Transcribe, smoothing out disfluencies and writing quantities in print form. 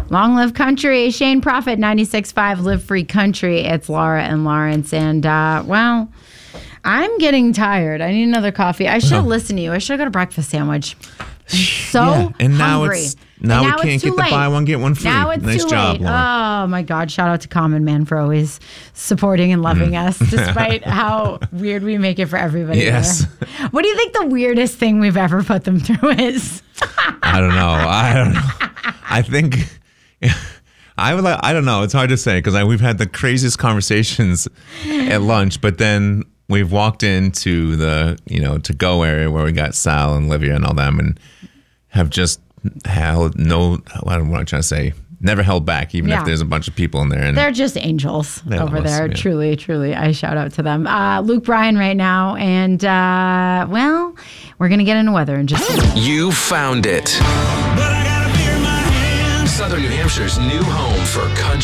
Long live country. Shane Prophet, 96.5, Live Free Country. It's Laura and Lawrence. And, well, I'm getting tired. I need another coffee. I should have listened to you. I should have got a breakfast sandwich. I'm and now hungry. now we can't it's get the buy one, get one free. Now it's nice too job, late. Lauren. Oh, my God. Shout out to Common Man for always supporting and loving us, despite how weird we make it for everybody. Yes. There. What do you think the weirdest thing we've ever put them through is? I don't know. I think I don't know. It's hard to say because we've had the craziest conversations at lunch, but then we've walked into the to go area where we got Sal and Livia and all them, and have just held what am I trying to say? Never held back, even if there's a bunch of people in there. And they're just angels over there. Yeah. Truly, truly. I shout out to them. Luke Bryan right now. And, well, we're going to get into weather in just a minute. You found it. Southern New Hampshire's new home for country.